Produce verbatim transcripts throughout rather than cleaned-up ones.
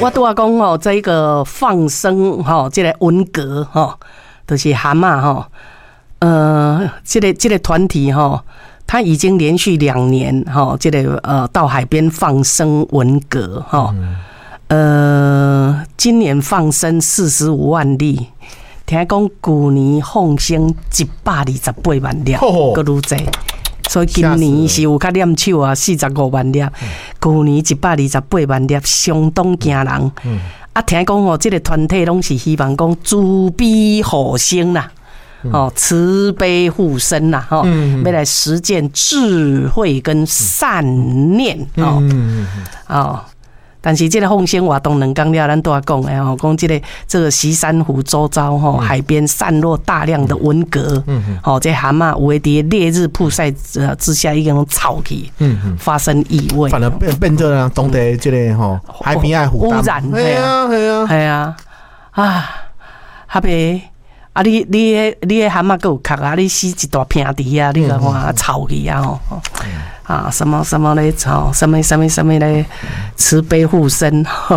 我拄仔讲吼，这个放生吼，这个文革吼，就是蛤蟆吼，呃，这个这个团体吼，他已经连续两年吼，这个呃到海边放生文革吼，呃，今年放生四十五万粒，听讲去年放生一百二十八万粒，搁愈济。所以今年是有较念手啊，四十五万粒，去年一百二十八万粒，相当惊人。嗯、啊，听讲哦，这个团体拢是希望讲慈悲护生啦，嗯、哦，慈悲护生啦，哦，嗯、要来实践智慧跟善念哦，嗯、哦。但是这个放生活动两天了，咱都要讲的吼，讲这个这个西珊瑚周遭吼海边散落大量的文革，嗯吼，这蛤蟆有的伫烈日曝晒之下已经臭去，嗯发生异味， 反而变变做了当地这个吼海边爱污染， 系啊系啊系啊啊，哈白啊你你迄你迄蛤蟆还有壳啊，你死一大片伫遐，你看看臭去啊吼。啊，什么什么嘞？操，什么什么什么嘞？慈悲护生，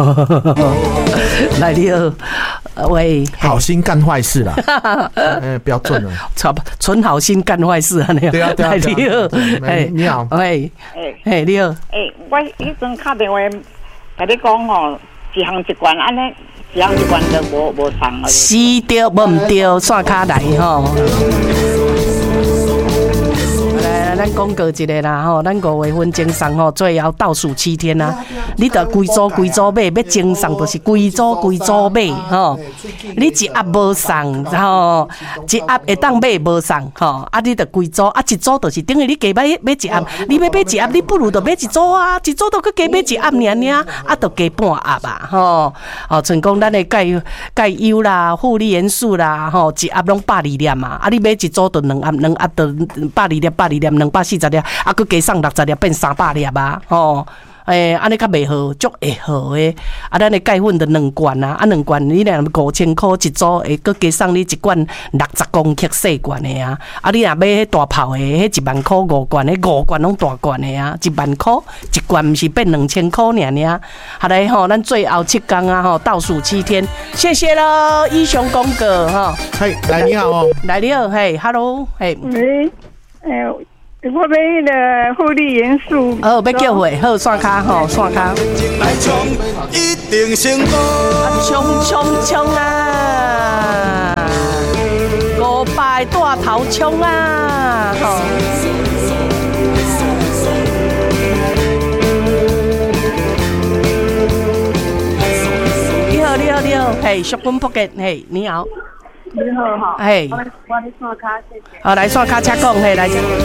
来了，喂， 好心干坏事啦！哎，不要准了， 操，纯好心干坏事啊！你对啊对啊， 你好， 哎，你好， 喂，哎哎，你好， 哎，我迄阵打电话甲你讲吼，一项一罐安尼，一项一罐都无无送啊。 是对，无唔对，刷卡来吼。咱讲过一个啦吼，咱五月份精送吼，最后倒数七天啊！你得规组规组买，要精送就是规组规组买吼。你一盒无送，吼，一盒会当买无送吼，啊，你得规组啊，一组就是等于你加买买一盒，你要买一盒，你不如就买一组啊，一组都去加买一盒尔尔，啊，就加半盒啊，吼，哦，像讲咱的钙钙优啦、负离元素啦，吼，一盒拢百二粒嘛，啊，你买一组就两盒，两盒就百二粒，百二粒两。百四十粒，啊，佮加送六十粒，变三百粒啊！吼，诶，安尼较袂好，足会好诶。啊，咱的钙粉就两罐啊，啊，两罐你若五千块一组，会佮加送你一罐六十公克细罐的啊。啊，你若买迄大泡的，迄一万块五罐的，五罐拢大罐的啊，一万块一罐，毋是变两千块尔尔。好来吼，咱最后七天啊，吼，倒数七天，谢谢喽，以上公告吼。 嘿，来你好哦， 来你好，嘿 ，hello， 嘿， 喂，诶。我买迄个负离元素， 哦，要叫回，好刷卡吼，刷卡。来冲，一定成功！冲冲冲啊！五百大头冲啊！吼。你好，你好，你好，嘿，淑君仆嘅，嘿，你好。 你好哈。 嘿。 我我来刷卡，谢谢。 好，来刷卡，请讲，嘿，来。